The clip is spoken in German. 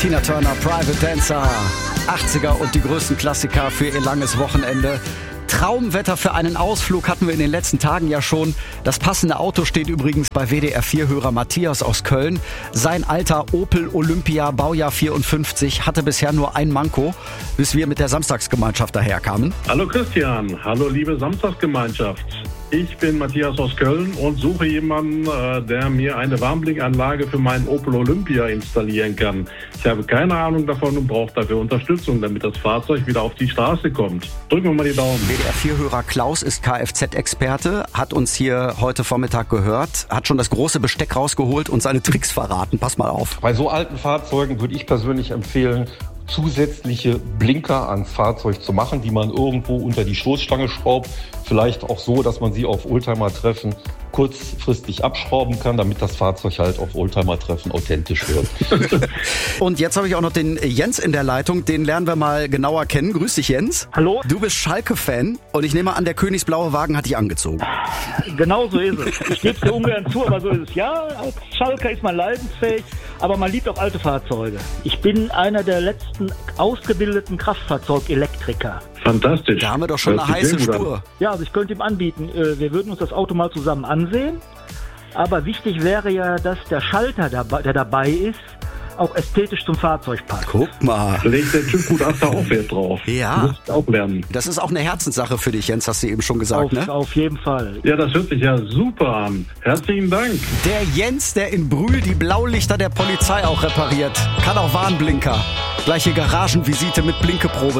Tina Turner, Private Dancer, 80er und die größten Klassiker für ihr langes Wochenende. Traumwetter für einen Ausflug hatten wir in den letzten Tagen ja schon. Das passende Auto steht übrigens bei WDR-4-Hörer Matthias aus Köln. Sein alter Opel Olympia, Baujahr 54, hatte bisher nur ein Manko, bis wir mit der Samstagsgemeinschaft daherkamen. Hallo Christian, hallo liebe Samstagsgemeinschaft. Ich bin Matthias aus Köln und suche jemanden, der mir eine Warnblinkanlage für meinen Opel Olympia installieren kann. Ich habe keine Ahnung davon und brauche dafür Unterstützung, damit das Fahrzeug wieder auf die Straße kommt. Drücken wir mal die Daumen. WDR-4-Hörer Klaus ist Kfz-Experte, hat uns hier heute Vormittag gehört, hat schon das große Besteck rausgeholt und seine Tricks verraten. Pass mal auf. Bei so alten Fahrzeugen würde ich persönlich empfehlen, zusätzliche Blinker ans Fahrzeug zu machen, die man irgendwo unter die Stoßstange schraubt. Vielleicht auch so, dass man sie auf Oldtimer-Treffen kurzfristig abschrauben kann, damit das Fahrzeug halt auf Oldtimer-Treffen authentisch wird. Und jetzt habe ich auch noch den Jens in der Leitung. Den lernen wir mal genauer kennen. Grüß dich, Jens. Hallo. Du bist Schalke-Fan und ich nehme an, der königsblaue Wagen hat dich angezogen. Genau so ist es. Ich gebe es dir ungern zu, aber so ist es. Ja, als Schalker ist man leidensfähig, aber man liebt auch alte Fahrzeuge. Ich bin einer der letzten ausgebildeten Kraftfahrzeugelektriker. Fantastisch. Da haben wir doch schon eine heiße Spur. Ja, also ich könnte ihm anbieten, wir würden uns das Auto mal zusammen ansehen. Aber wichtig wäre ja, dass der Schalter, der dabei ist, auch ästhetisch zum Fahrzeug passt. Guck mal. Legt der Typ gut auch Wert drauf. Ja. Musst auch lernen. Das ist auch eine Herzenssache für dich, Jens, hast du eben schon gesagt, ne? Auf jeden Fall. Ja, das hört sich ja super an. Herzlichen Dank. Der Jens, der in Brühl die Blaulichter der Polizei auch repariert. Kann auch Warnblinker. Gleiche Garagenvisite mit Blinkeprobe.